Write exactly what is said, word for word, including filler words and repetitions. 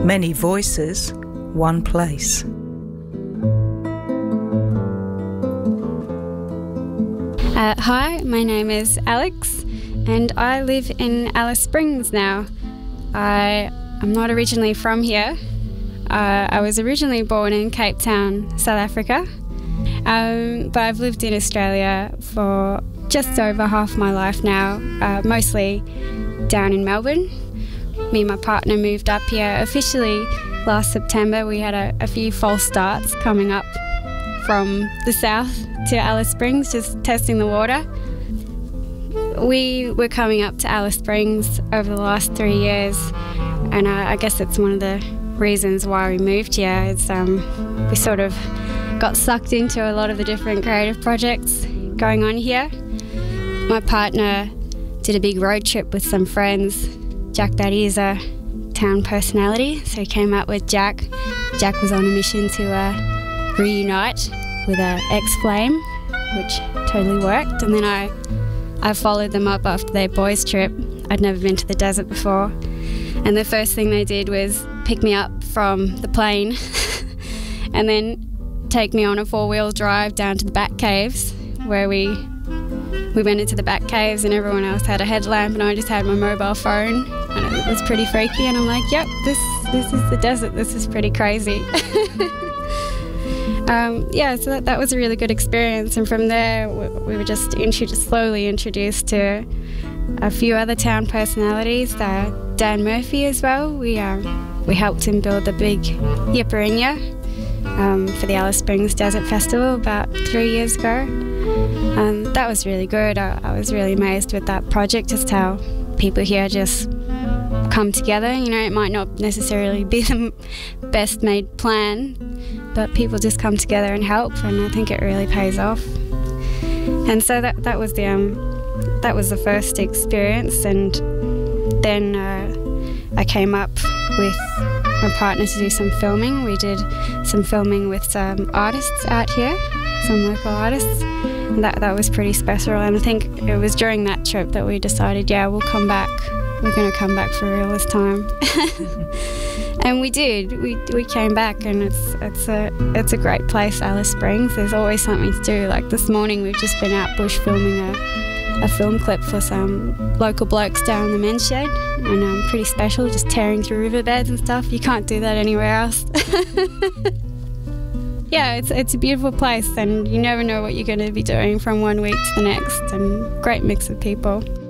Many voices, one place. Uh, hi, my name is Alex and I live in Alice Springs now. I am not originally from here. Uh, I was originally born in Cape Town, South Africa, um, but I've lived in Australia for just over half my life now, uh, mostly down in Melbourne. Me and my partner moved up here officially last September. We had a, a few false starts coming up from the south to Alice Springs, just testing the water. We were coming up to Alice Springs over the last three years, and I, I guess it's one of the reasons why we moved here. It's, um, we sort of got sucked into a lot of the different creative projects going on here. My partner did a big road trip with some friends. Jack Batty is a town personality, so he came out with Jack. Jack was on a mission to uh, reunite with an ex-flame, which totally worked. And then I, I followed them up after their boys' trip. I'd never been to the desert before. And the first thing they did was pick me up from the plane and then take me on a four-wheel drive down to the Bat Caves, where we we went into the Bat Caves and everyone else had a headlamp and I just had my mobile phone, and it was pretty freaky. And I'm like, yep, this this is the desert. This is pretty crazy. um, yeah, so that, that was a really good experience. And from there, we, we were just introduced, slowly introduced to a few other town personalities. Uh, Dan Murphy as well. We um, we helped him build the big Yipirinya um, for the Alice Springs Desert Festival about three years ago. And that was really good. I, I was really amazed with that project, just how people here just come together. You know, it might not necessarily be the best made plan, but people just come together and help, and I think it really pays off. And so that that was the um, that was the first experience, and then uh, I came up with my partner to do some filming. We did some filming with some artists out here, some local artists. And that, that was pretty special, and I think it was during that trip that we decided, yeah, we'll come back. We're going to come back for real this time. And we did. We we came back, and it's it's a it's a great place, Alice Springs. There's always something to do. Like this morning, we've just been out bush filming a, a film clip for some local blokes down in the men's shed, and um, pretty special, just tearing through riverbeds and stuff. You can't do that anywhere else. Yeah, it's it's a beautiful place, and you never know what you're going to be doing from one week to the next, and great mix of people.